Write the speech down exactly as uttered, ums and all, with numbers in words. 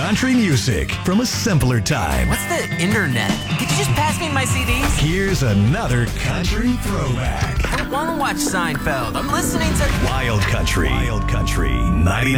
country music from a simpler time. What's the internet? Could you just pass me my C Ds? Here's another country throwback. I don't want to watch Seinfeld. I'm listening to Wild Country. Wild Country ninety-nine.